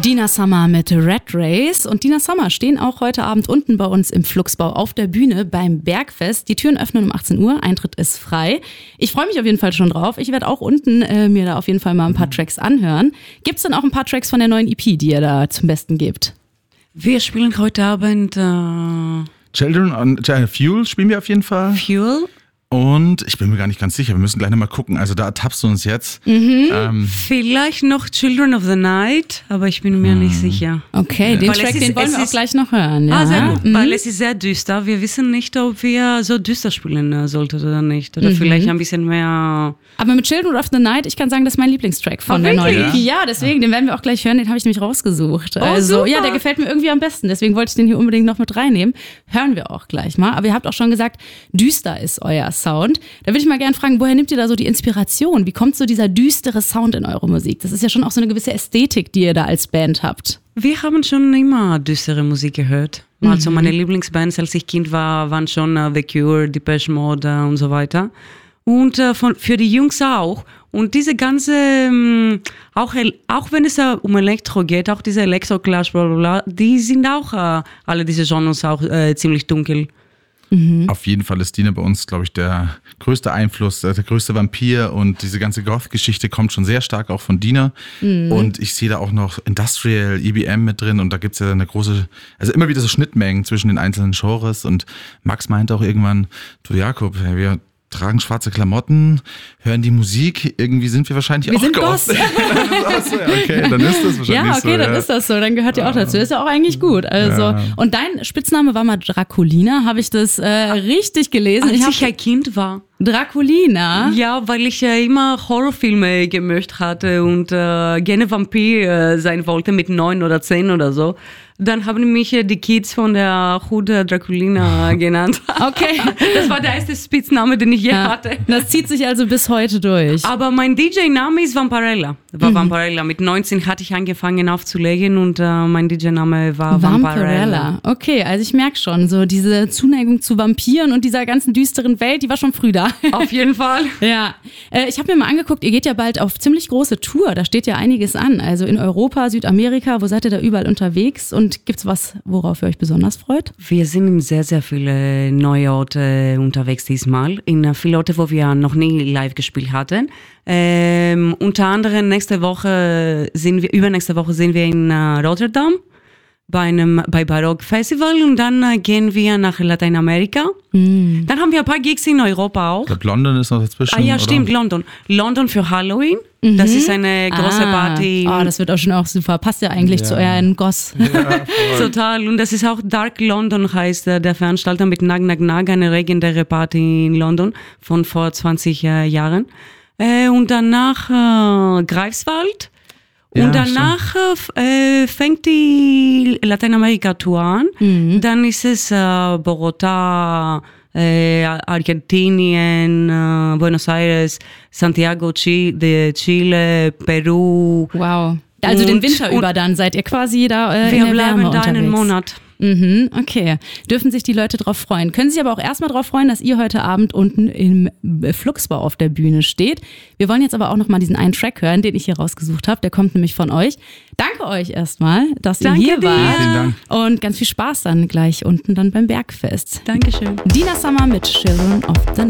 Dina Summer mit Red Race. Und Dina Summer stehen auch heute Abend unten bei uns im Fluxbau auf der Bühne beim Bergfest. Die Türen öffnen um 18 Uhr, Eintritt ist frei. Ich freue mich auf jeden Fall schon drauf. Ich werde auch unten mir da auf jeden Fall mal ein paar Tracks anhören. Gibt es denn auch ein paar Tracks von der neuen EP, die ihr da zum Besten gebt? Wir spielen heute Abend Children und Fuel spielen wir auf jeden Fall. Fuel. Und ich bin mir gar nicht ganz sicher, wir müssen gleich nochmal gucken. Also da ertappst du uns jetzt. Vielleicht noch Children of the Night, aber ich bin mir nicht sicher. Okay, den Track, den wollen wir auch gleich noch hören. Ja? Sehr gut, weil es ist sehr düster. Wir wissen nicht, ob wir so düster spielen sollten oder nicht. Oder vielleicht ein bisschen mehr... Aber mit Children of the Night, ich kann sagen, das ist mein Lieblingstrack von der neuen EP. Ja, deswegen, den werden wir auch gleich hören, den habe ich nämlich rausgesucht. Also super. Ja, der gefällt mir irgendwie am besten, deswegen wollte ich den hier unbedingt noch mit reinnehmen. Hören wir auch gleich mal. Aber ihr habt auch schon gesagt, düster ist euer Sound. Da würde ich mal gerne fragen, woher nehmt ihr da so die Inspiration? Wie kommt so dieser düstere Sound in eure Musik? Das ist ja schon auch so eine gewisse Ästhetik, die ihr da als Band habt. Wir haben schon immer düstere Musik gehört. Also meine Lieblingsbands, als ich Kind war, waren schon The Cure, Depeche Mode und so weiter. Und für die Jungs auch. Und diese ganze, auch wenn es um Elektro geht, auch diese Elektro-Clash, bla bla bla, die sind auch, alle diese Genres auch ziemlich dunkel. Auf jeden Fall ist Dina bei uns, glaube ich, der größte Einfluss, der größte Vampir, und diese ganze Goth-Geschichte kommt schon sehr stark auch von Dina. Und ich sehe da auch noch Industrial, EBM mit drin, und da gibt es ja eine große, also immer wieder so Schnittmengen zwischen den einzelnen Genres. Und Max meinte auch irgendwann, du Jakob, wir tragen schwarze Klamotten, hören die Musik, irgendwie sind wir wahrscheinlich wir auch sind Goth. Okay, dann ist das wahrscheinlich ja, okay, so. dann ist das so, dann gehört ihr auch dazu. Ist ja auch eigentlich gut. Also, Ja. Und dein Spitzname war mal Draculina, habe ich das richtig gelesen? Als ich ein Kind war. Draculina? Ja, weil ich immer Horrorfilme gemocht hatte und gerne Vampir sein wollte mit 9 oder 10 oder so. Dann haben mich die Kids von der Hood Draculina genannt. Okay. Das war der erste Spitzname, den ich je hatte. Das zieht sich also bis heute durch. Aber mein DJ-Name ist Vampirella. Vampirella. Mit 19 hatte ich angefangen aufzulegen und mein DJ-Name war Vampirella. Okay, also ich merke schon, so diese Zuneigung zu Vampiren und dieser ganzen düsteren Welt, die war schon früh da. Auf jeden Fall. Ja, ich habe mir mal angeguckt, ihr geht ja bald auf ziemlich große Tour, da steht ja einiges an. Also in Europa, Südamerika, wo seid ihr da überall unterwegs? Und gibt's was, worauf ihr euch besonders freut? Wir sind in sehr, sehr viele neue Orte unterwegs diesmal. In viele Orte, wo wir noch nie live gespielt hatten. Unter anderem übernächste Woche sind wir in Rotterdam bei Baroque Festival, und dann gehen wir nach Lateinamerika. Dann haben wir ein paar Gigs in Europa auch. Ich glaube, London ist noch dazwischen. Ja, oder? stimmt, London. London für Halloween. Das ist eine große Party. Das wird auch schon auch super. Passt ja eigentlich zu euren Goss. Ja, Total. Und das ist auch Dark London, heißt der Veranstalter, mit Nag Nag Nag, eine legendäre Party in London von vor 20 Jahren. Und danach Greifswald. Und danach fängt die Lateinamerika-Tour an. Dann ist es Bogotá, Argentinien, Buenos Aires, Santiago, Chile, Peru. Wow. Also den Winter über dann seid ihr quasi da in der Wärme unterwegs. Wir bleiben da einen Monat. Okay. Dürfen sich die Leute drauf freuen. Können sich aber auch erstmal drauf freuen, dass ihr heute Abend unten im Fluxbau auf der Bühne steht. Wir wollen jetzt aber auch nochmal diesen einen Track hören, den ich hier rausgesucht habe. Der kommt nämlich von euch. Danke euch erstmal, dass ihr hier wart. Vielen Dank. Und ganz viel Spaß dann gleich unten dann beim Bergfest. Dankeschön. Dina Summer mit Children of the